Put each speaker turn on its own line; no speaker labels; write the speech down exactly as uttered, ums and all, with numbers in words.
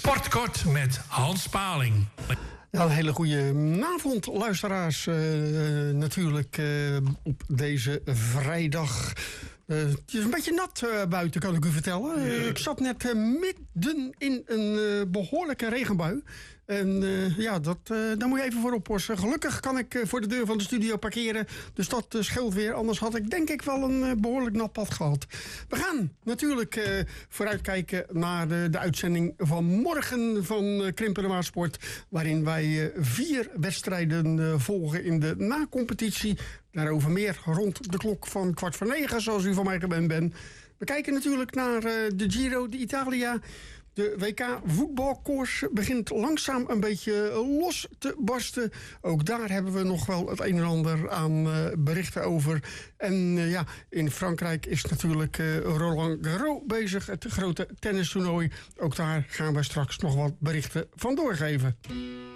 Sportkort met Hans Paling.
Ja, een hele goede avond, luisteraars. Uh, natuurlijk uh, op deze vrijdag. Uh, het is een beetje nat uh, buiten, kan ik u vertellen. Uh, ik zat net uh, midden in een uh, behoorlijke regenbui. En uh, ja, dat, uh, daar moet je even voor oppassen. Gelukkig kan ik uh, voor de deur van de studio parkeren. Dus dat uh, scheelt weer. Anders had ik denk ik wel een uh, behoorlijk nat pad gehad. We gaan natuurlijk uh, vooruitkijken naar de, de uitzending van morgen van uh, Krimpen en Waarsport. Waarin wij uh, vier wedstrijden uh, volgen in de na-competitie. Daarover meer rond de klok van kwart voor negen, zoals u van mij gewend bent. We kijken natuurlijk naar uh, de Giro d'Italia. De W K voetbalkoers begint langzaam een beetje los te barsten. Ook daar hebben we nog wel het een en ander aan uh, berichten over. En uh, ja, in Frankrijk is natuurlijk uh, Roland Garros bezig, het grote tennistoernooi. Ook daar gaan we straks nog wat berichten van doorgeven.